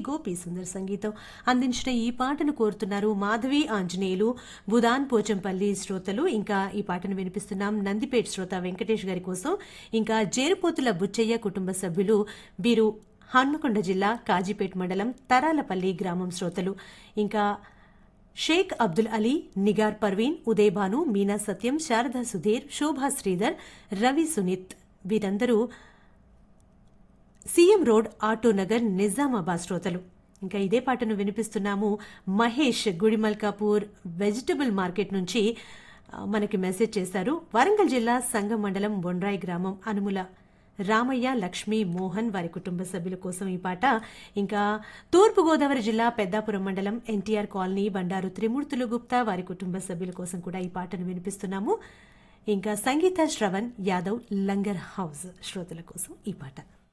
గోపి సుందర్ సంగీతం అందించిన ఈ పాటను కోరుతున్నారు మాధవి ఆంజనేయులు బుదాన్ పోచంపల్లి శ్రోతలు. ఇంకా ఈ పాటను వినిపిస్తున్నాం నందిపేట శ్రోత వెంకటేష్ గారి కోసం. ఇంకా జేరుపోతుల బుచ్చయ్య కుటుంబ సభ్యులు వీరు హన్మకొండ జిల్లా కాజీపేట మండలం తరాలపల్లి గ్రామం శ్రోతలు. ఇంకా షేక్ అబ్దుల్ అలీ, నిగార్ పర్వీన్, ఉదయ్ భాను, మీనా సత్యం, శారదా సుధీర్, శోభా శ్రీధర్, రవి సునీత్ వీరందరూ సీఎం రోడ్ ఆటోనగర్ నిజామాబాద్ శ్రోతలు. ఇంకా ఇదే పాటను వినిపిస్తున్నాము మహేష్ గుడిమల్కాపూర్ వెజిటబుల్ మార్కెట్ నుంచి మనకి మెసేజ్ చేశారు. వరంగల్ జిల్లా సంగం మండలం బొండ్రాయి గ్రామం అనుముల రామయ్య, లక్ష్మి, మోహన్ వారి కుటుంబ సభ్యుల కోసం ఈ పాట. ఇంకా తూర్పుగోదావరి జిల్లా పెద్దాపురం మండలం ఎన్టీఆర్ కాలనీ బండారు త్రిమూర్తులు గుప్తా వారి కుటుంబ సభ్యుల కోసం కూడా ఈ పాటను వినిపిస్తున్నాము. ఇంకా సంగీత శ్రవణ్ యాదవ్ లంగర్ హౌస్ శ్రోతల కోసం ఈ పాట.